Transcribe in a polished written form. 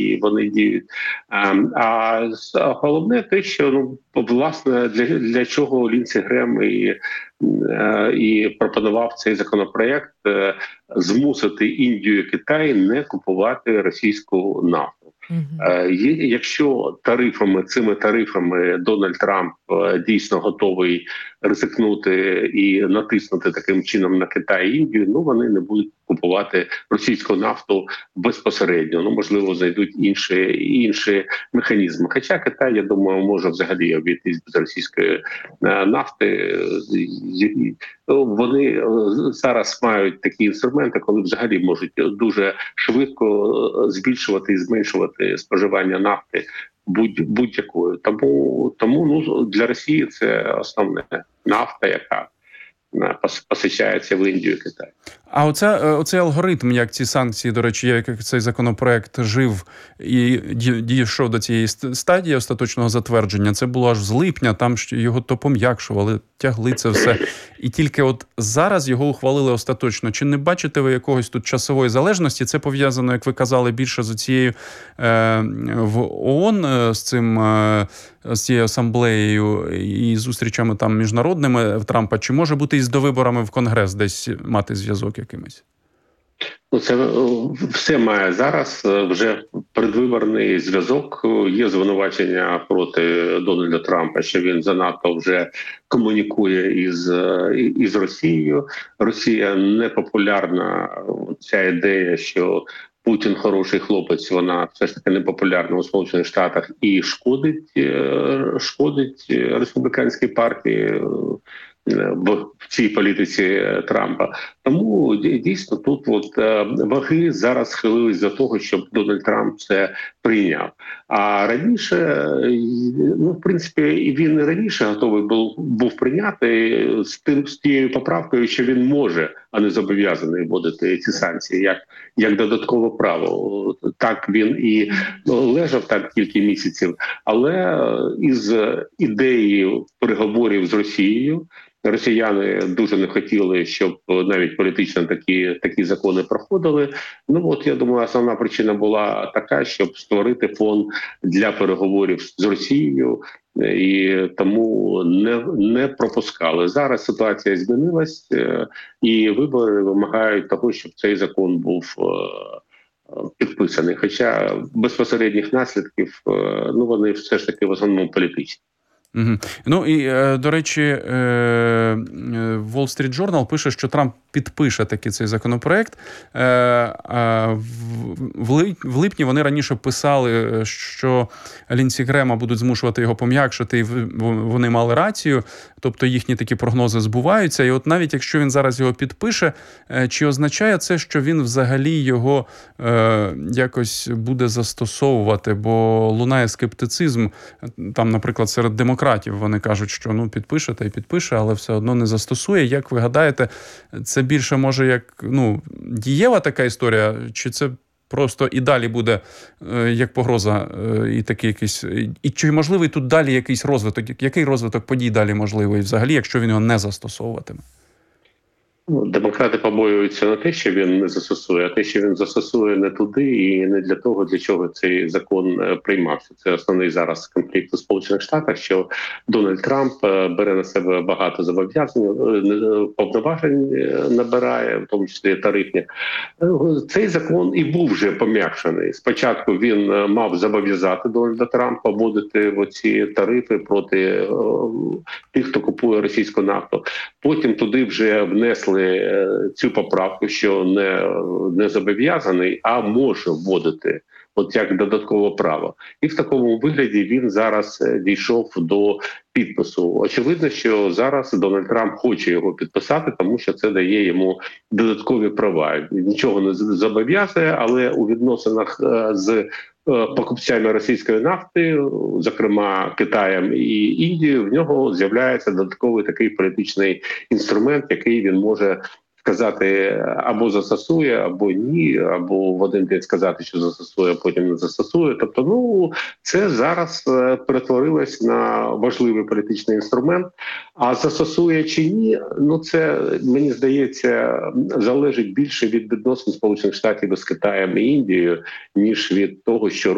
і вони діють. Головне те, що власне для чого Ліндсі Грем і пропонував цей законопроект змусити Індію і Китай не купувати російську нафту. Якщо цими тарифами Дональд Трамп дійсно готовий ризикнути і натиснути таким чином на Китай і Індію, вони не будуть купувати російську нафту безпосередньо. Можливо, знайдуть інші механізми. Хоча Китай, я думаю, може взагалі обійтись без російської нафти. Вони зараз мають такі інструменти, коли взагалі можуть дуже швидко збільшувати і зменшувати споживання нафти будь-якою. Тому для Росії це основне нафта, яка постачається в Індію і Китай. А оцей алгоритм, як ці санкції, до речі, як цей законопроект жив і дійшов до цієї стадії остаточного затвердження, це було аж з липня, там його то пом'якшували, тягли це все. І тільки от зараз його ухвалили остаточно. Чи не бачите ви якогось тут часової залежності? Це пов'язано, як ви казали, більше з цією в ООН, з цією асамблеєю і зустрічами там міжнародними в Трампа, чи може бути і з довиборами в Конгрес десь мати зв'язок якимось? Це все має зараз вже предвиборний зв'язок. Є звинувачення проти Дональда Трампа, що він занадто вже комунікує із Росією. Росія не популярна. Ця ідея, що Путін хороший хлопець, вона все ж таки не популярна у Сполучених Штатах і шкодить республіканській партії в цій політиці Трампа. Тому дійсно тут ваги зараз схилились до того, щоб Дональд Трамп це прийняв. А раніше, в принципі, і він і раніше готовий був прийняти з тією поправкою, що він може, а не зобов'язаний вводити ці санкції як додаткове право. Так він і лежав так кілька місяців, але із ідеєю переговорів з Росією росіяни дуже не хотіли, щоб навіть політично такі закони проходили. Я думаю, основна причина була така, щоб створити фон для переговорів з Росією, і тому не пропускали. Зараз ситуація змінилась, і вибори вимагають того, щоб цей закон був підписаний. Хоча безпосередніх наслідків, вони все ж таки в основному політичні. І, до речі, Wall Street Journal пише, що Трамп підпише таки цей законопроект. В липні вони раніше писали, що Ліндсі Грема будуть змушувати його пом'якшити, і вони мали рацію, тобто їхні такі прогнози збуваються. І от навіть якщо він зараз його підпише, чи означає це, що він взагалі його якось буде застосовувати? Бо лунає скептицизм, там, наприклад, серед демократів вони кажуть, що підпише та й підпише, але все одно не застосує. Як ви гадаєте, це більше може як дієва така історія, чи це просто і далі буде як погроза і такий якийсь... І чи можливий тут далі якийсь розвиток? Який розвиток подій далі можливий взагалі, якщо він його не застосовуватиме? Демократи побоюються не те, що він не застосує, а те, що він застосує не туди і не для того, для чого цей закон приймався. Це основний зараз конфлікт у Сполучених Штатах, що Дональд Трамп бере на себе багато зобов'язань, повноважень набирає, в тому числі тарифні. Цей закон і був вже пом'якшений. Спочатку він мав зобов'язати Дональда Трампа вводити оці тарифи проти тих, хто купує російську нафту. Потім туди вже внесли цю поправку, що не зобов'язаний, а може вводити як додаткове право. І в такому вигляді він зараз дійшов до підпису. Очевидно, що зараз Дональд Трамп хоче його підписати, тому що це дає йому додаткові права. Нічого не зобов'язує, але у відносинах з покупцями російської нафти, зокрема Китаєм і Індією, в нього з'являється додатковий такий політичний інструмент, який він може сказати або застосує, або ні, або в один день сказати, що застосує, а потім не застосує. Тобто, це зараз перетворилось на важливий політичний інструмент. А застосує чи ні, це, мені здається, залежить більше від відносин Сполучених Штатів з Китаєм і Індією, ніж від того, що